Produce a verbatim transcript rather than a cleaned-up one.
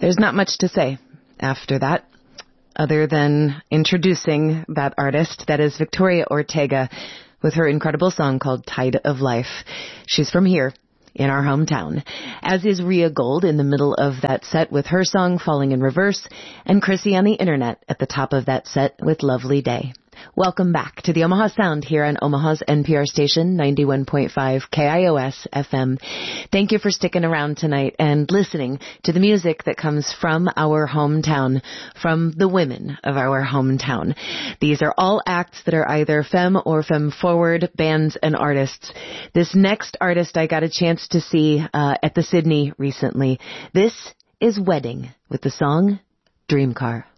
There's not much to say after that, other than introducing that artist. That is Victoria Ortega with her incredible song called Tide of Life. She's from here in our hometown, as is Rhea Gold in the middle of that set with her song Falling in Reverse, and Chrissy on the internet at the top of that set with Lovely Day. Welcome back to the Omaha Sound here on Omaha's N P R station, ninety-one point five K I O S F M. Thank you for sticking around tonight and listening to the music that comes from our hometown, from the women of our hometown. These are all acts that are either femme or femme forward bands and artists. This next artist I got a chance to see uh, at the Sydney recently. This is Wedding with the song Dream Car.